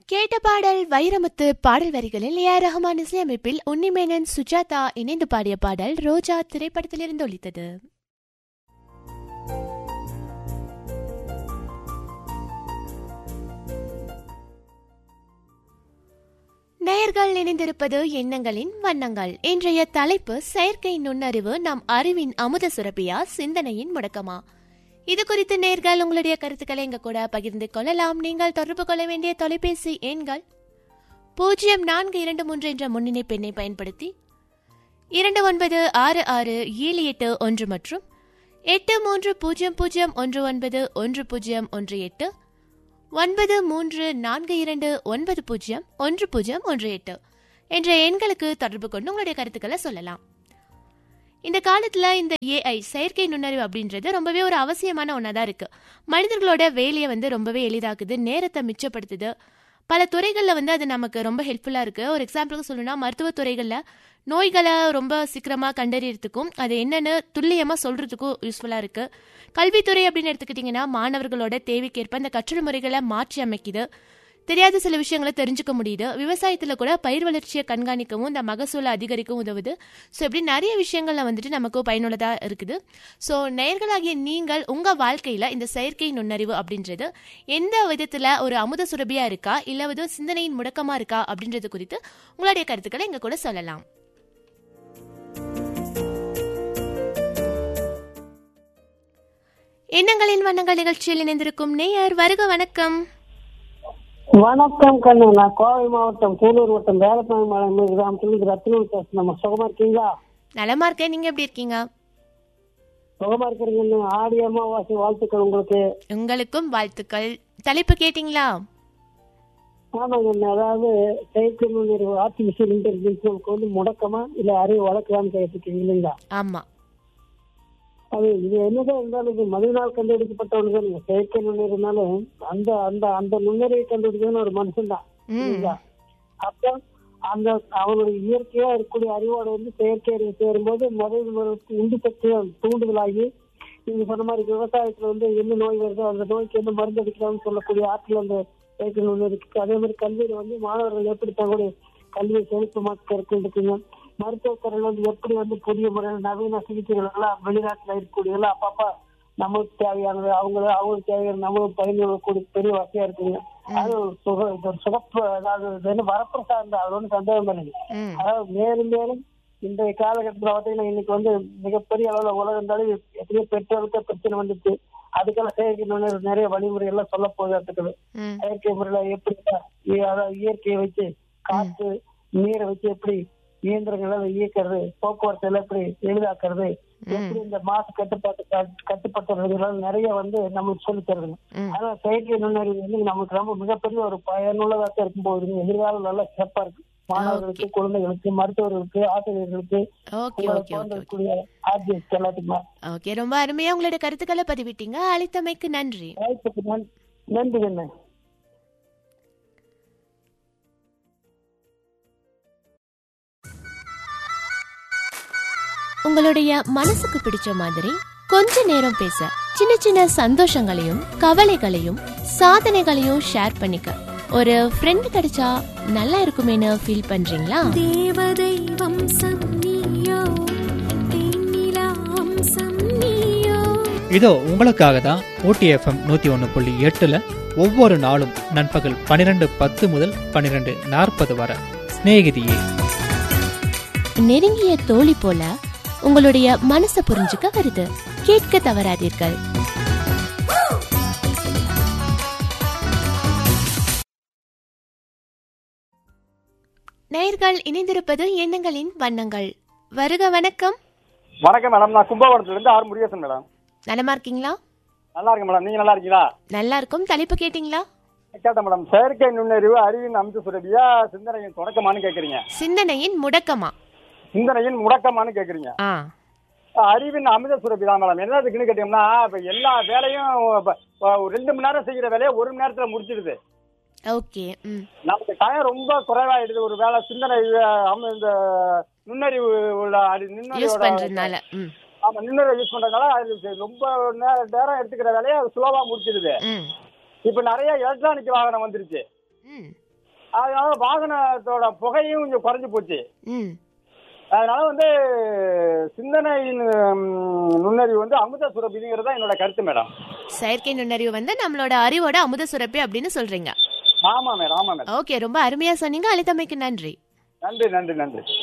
கேட்ட பாடல் வைரமுத்து. பாடல் வரிகளில் ஏ ஆர் ரஹ்மான் இசையமைப்பில் உன்னிமேனன் சுஜாதா இணைந்து பாடிய பாடல் ரோஜா திரைப்படத்திலிருந்து ஒலித்தது. நேயர்கள் இணைந்திருப்பது எண்ணங்களின் வண்ணங்கள். இன்றைய தலைப்பு செயற்கை நுண்ணறிவு நம் அறிவின் அமுத சுரபியா, சிந்தனையின் முடக்கமா? இது குறித்து நேயர்கள் உங்களுடைய கருத்துக்களை எங்க கூட பகிர்ந்து கொள்ளலாம். நீங்கள் தொடர்பு கொள்ள வேண்டிய தொலைபேசி எண்கள் 0423 என்ற முன்னிணைப்பு எண்ணை பயன்படுத்தி 296678 மற்றும் 8300191018 9342901018 என்ற எண்களுக்கு தொடர்பு கொண்டு உங்களுடைய கருத்துக்களை சொல்லலாம். இந்த காலத்துல இந்த ஏஐ செயற்கை நுண்ணறிவு அப்படின்றது ரொம்பவே ஒரு அவசியமான ஒன்றா தான் இருக்கு. மனிதர்களோட வேலையை ரொம்பவே எளிதாக்குது, நேரத்தை மிச்சப்படுத்துது. பல துறைகளில் அது நமக்கு ரொம்ப ஹெல்ப்ஃபுல்லாக இருக்குது. ஒரு எக்ஸாம்பிளுக்கு சொல்லணும்னா மருத்துவத்துறைகளில் நோய்களை ரொம்ப சீக்கிரமாக கண்டறியறதுக்கும் அது என்னென்னு துல்லியமாக சொல்கிறதுக்கும் யூஸ்ஃபுல்லாக இருக்குது. கல்வித்துறை அப்படின்னு எடுத்துக்கிட்டிங்கன்னா மாணவர்களோட தேவைக்கேற்ப அந்த கற்றல் முறைகளை மாற்றி அமைக்குது, தெரியாத சில விஷயங்களை தெரிஞ்சுக்க முடியுது. விவசாயத்தில் கூட பயிர் வளர்ச்சியை கண்காணிக்கவும் இந்த மகசூலை அதிகரிக்கவும் உதவுது. ஸோ இப்படி நிறைய விஷயங்கள்ல நமக்கு பயனுள்ளதாக இருக்குது. ஸோ நேயர்களாகிய நீங்கள் உங்கள் வாழ்க்கையில் இந்த செயற்கை நுண்ணறிவு அப்படின்றது எந்த விதத்தில் ஒரு அமுத சுரபியாக இருக்கா, இல்லை சிந்தனையின் முடக்கமாக இருக்கா அப்படின்றது குறித்து உங்களுடைய கருத்துக்களை எங்கள் கூட சொல்லலாம். எண்ணங்களின் வண்ணங்கள் நிகழ்ச்சியில் இணைந்திருக்கும் நேயர் வருக. வணக்கம். வணக்கம் கண்ணு, நான் கோவை மாவட்டம் சூலூர் வட்டம் வேலப்பாய் மலை கிராமத்துல ரத்னம் பேசுறேன். நம்ம சுகமா இருக்கீங்களா? நலமா இருக்கேன், நீங்க எப்படி இருக்கீங்க? சுகமா இருக்கிறீங்க. ஆடி அமாவாசை வாழ்த்துக்கள் உங்களுக்கு. உங்களுக்கும் வாழ்த்துக்கள். தலைப்பு கேட்டீங்களா? ஆமாங்க, அதாவது செயற்கை நுண்ணறிவு ஆர்டிபிஷியல் இன்டெலிஜென்ஸ் முடக்கமா இல்ல அறிவு வளர்க்கலாம்னு கேட்டுருக்கீங்க இல்லைங்களா? ஆமா, அது இது என்னதான் இருந்தாலும் இது மனிதனால் கண்டுபிடிக்கப்பட்டவனுக்கு நீங்க செயற்கை நுண்ணறிவுனாலும் அந்த அந்த அந்த நுண்ணறிவை கண்டுபிடிக்கணும்னு ஒரு மனுஷன் தான் இல்லைங்களா? அப்ப அந்த அவனுடைய இயற்கையா இருக்கக்கூடிய அறிவோட செயற்கை அறிவு சேரும்போது முதல் உண்டு சக்தி தூண்டுதலாகி நீங்க சொன்ன மாதிரி விவசாயத்துல என்ன நோய் வருதோ அந்த நோய்க்கு என்ன மருந்து அடிக்கலாம்னு சொல்லக்கூடிய ஆற்றல் அந்த செயற்கை நுண்ணறிவுக்கு. அதே மாதிரி கல்வியில மாணவர்கள் எப்படி தங்களுடைய கல்வியை செழிப்புமாக்க இருக்குங்க. மருத்துவத்துறையில எப்படி புதிய முறையில் நவீன சிகிச்சைகள் எல்லாம் வெளிநாட்டுல இருக்கக்கூடியதெல்லாம் அப்பப்ப நம்மளுக்கு தேவையானது அவங்களுக்கு தேவையான நம்மளுக்கு பயன்படக்கூடிய பெரிய வசதியா இருக்குங்க. அது ஒரு சிறப்பு, அதாவது வரப்பிரசாதம் தான், அது ஒன்றும் சந்தேகம் இல்லை. அதாவது மேலும் மேலும் இன்றைய காலகட்டத்தில் பார்த்தீங்கன்னா இன்னைக்கு மிகப்பெரிய அளவுல உலகம் தடவை எத்தனையோ பெற்றோருக்கு பிரச்சனை வந்துச்சு. அதுக்கெல்லாம் செயற்கை நுண்ணறிவு நிறைய வழிமுறை எல்லாம் சொல்ல போகிறது. செயற்கை முறையில எப்படி அதாவது இயற்கையை வச்சு காற்று நீரை வச்சு எப்படி இயந்திரங்களை இயக்கிறது, போக்குவரத்து எல்லாம் எப்படி எளிதாக்குறது, எப்படி இந்த மாசு கட்டுப்பாட்டு நிறைய நம்மளுக்கு சொல்லி தருதுங்க. ஆனா செயற்கை நுண்ணறிவு நமக்கு ரொம்ப மிகப்பெரிய ஒரு பயனுள்ளதாக இருக்கும் போது எதிர்காலம் நல்லா சிறப்பா இருக்கு. மாணவர்களுக்கு, குழந்தைகளுக்கு, மருத்துவர்களுக்கு, ஆசிரியர்களுக்கு, எல்லாத்துக்குமே. ரொம்ப அருமையா உங்களோட கருத்துக்களை பதிவிட்டீங்க. அளித்தமைக்கு நன்றி. நன்றி என்ன. உங்களுடைய மனசுக்கு பிடிச்ச மாதிரி கொஞ்ச நேரம் பேச, சின்ன சின்ன சந்தோஷங்களையும் கவலைகளையும் சாதனைகளையும் ஷேர் பண்ணிக்க ஒரு ஃப்ரெண்ட் கிடைச்சா நல்லா இருக்குமேனு ஃபீல் பண்றீங்களா? இதோ உங்களுக்காக தான் OTFM 101.8 ஒவ்வொரு நாளும் நண்பகல் 12:10 முதல் 12:40 வரை சிநேகிதியே. நெருங்கிய தோழி போல உங்களுடைய மனசை புரிஞ்சுக்க வருது. கேட்க தவறாதீர்கள். நேயர்கள் இணைந்திருப்பது எண்ணங்களின் வண்ணங்கள். வருக. வணக்கம். வணக்கம் மேடம், நான் கும்பகோணத்துல இருந்து ஆர் முருகேசன் மேடம். நலமா இருக்கீங்களா? நல்லா இருக்கு மேடம், நீங்க நல்லா இருக்கீங்களா? நல்லா இருக்கும். தலைப்பு கேட்டீங்களா? கேட்டேன் மேடம். செயற்கை நுண்ணறிவு அறிவின் அமுத சுரபியா, சிந்தனையின் தொடக்கமானு கேக்குறீங்க? சிந்தனையின் முடக்கமா? சிந்தனையின் முடக்கமானு கேக்குறீங்க? அறிவின் அமுத சுரபி தான் மேடம். என்னதுக்குன்னு கேட்டீங்கன்னா, இப்ப எல்லா வேலையும் 2 மணி நேரம் செய்யற வேலையை 1 மணி நேரத்துல முடிச்சிடுது. ஓகே. நமக்கு டைம் ரொம்ப குறைவாயிடுது. ஒரு வேலை சிந்தனை இந்த நுண்ணறிவு நுண்ணறிவு யூஸ் பண்றதுனால அது ரொம்ப நேரம் எடுத்துக்கிற வேலையை அது சுலபமா முடிச்சிடுது. இப்ப நிறைய எலக்ட்ரானிக் வாகனம் வந்துருச்சு. அதனால வாகனத்தோட புகையும் கொஞ்சம் குறைஞ்சு போச்சு. ம் அதனால வந்து சிந்தனையின் நுண்ணறிவு வந்து அமுத சுரபிங்கிறது தான் என்னோட கருத்து மேடம். செயற்கை நுண்ணறிவு வந்து நம்மளோட அறிவோட அமுத சுரப்பி அப்படின்னு சொல்றீங்க. ஆமா மேடம், ஆமா மேடம். ஓகே, ரொம்ப அருமையா சொன்னீங்க. அளித்தமைக்கு நன்றி. நன்றி நன்றி நன்றி.